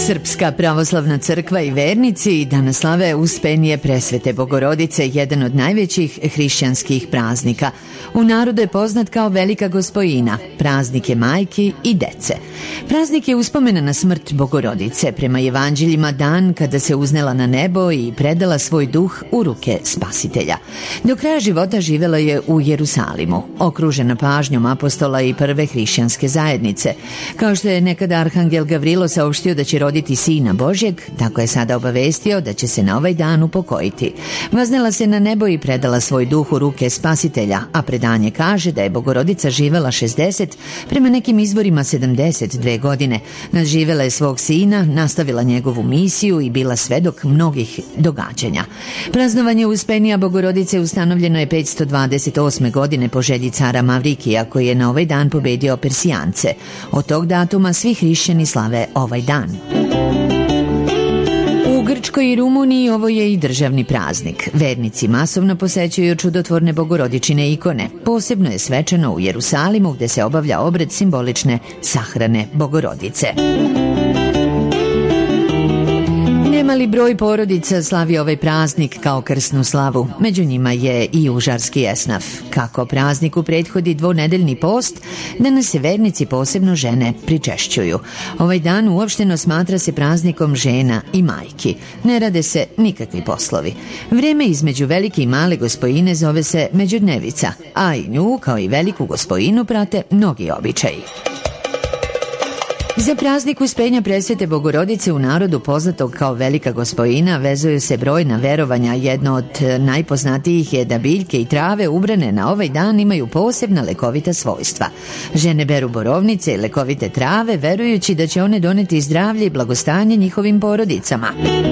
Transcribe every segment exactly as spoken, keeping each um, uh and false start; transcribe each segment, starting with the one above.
Srpska pravoslavna crkva i vernici danas slave Uspenje Presvete Bogorodice, jedan od najvećih hrišćanskih praznika. U narodu je poznat kao Velika Gospojina, praznik je majki i dece. Praznik je uspomena na smrt Bogorodice, prema evanđeljima dan kada se uznela na nebo i predala svoj duh u ruke Spasitelja. Do kraja života živela je u Jerusalimu, okružena pažnjom apostola i prve hrišćanske zajednice. Kao što je nekada arhangel Gavrilo saopštio da će roditi Sina Božjeg, tako je sada obavestio da će se na ovaj dan upokojiti. Vaznela se na nebo i predala svoj duh u ruke Spasitelja, a predanje kaže da je Bogorodica živela šezdeset, prema nekim izvorima sedamdeset dve godine. Nadživela je svog sina, nastavila njegovu misiju i bila svedok mnogih događanja. Praznovanje Uspenija Bogorodice ustanovljeno je petsto dvadeset osme godine po želji cara Mavrikija, koji je na ovaj dan pobedio Persijance. Od tog datuma svi hrišćani slave ovaj dan. U Grčkoj i Rumuniji ovo je i državni praznik. Vernici masovno posećuju čudotvorne Bogorodičine ikone. Posebno je svečano u Jerusalimu, gde se obavlja obred simbolične sahrane Bogorodice. Nemali broj porodica slavi ovaj praznik kao krsnu slavu. Među njima je i užarski esnaf. Kako prazniku prethodi dvonedeljni post, danas se vernici, posebno žene, pričešćuju. Ovaj dan uopšteno smatra se praznikom žena i majki. Ne rade se nikakvi poslovi. Vreme između Velike i Male Gospojine zove se Međudnevica, a i nju, kao i Veliku Gospojinu, prate mnogi običaji. Za praznik Uspenja Presvete Bogorodice, u narodu poznatog kao Velika Gospojina, vezuju se brojna verovanja. Jedno od najpoznatijih je da biljke i trave ubrane na ovaj dan imaju posebna lekovita svojstva. Žene beru borovnice i lekovite trave, verujući da će one doneti zdravlje i blagostanje njihovim porodicama.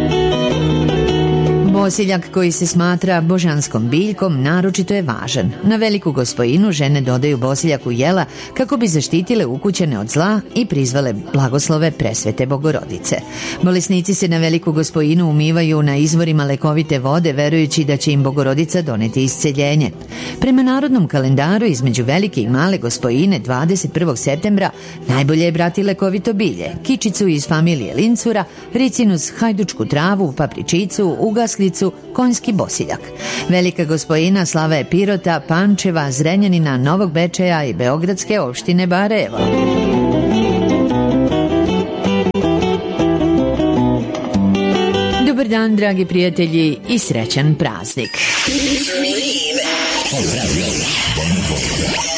Bosiljak, koji se smatra božanskom biljkom, naročito je važan. Na Veliku Gospojinu žene dodaju bosiljak u jela kako bi zaštitile ukućene od zla i prizvale blagoslove Presvete Bogorodice. Bolesnici se na Veliku Gospojinu umivaju na izvorima lekovite vode, verujući da će im Bogorodica doneti isceljenje. Prema narodnom kalendaru, između Velike i Male Gospojine dvadeset prvog septembra najbolje je brati lekovito bilje, kičicu iz familije lincura, ricinus, hajdučku travu, papričicu, ugaslicu, konjski bosiljak. Velika Gospojina slava je Pirota, Pančeva, Zrenjanina, Novog Bečeja i beogradske opštine Barajevo. Dobar dan, dragi prijatelji, i srećan praznik.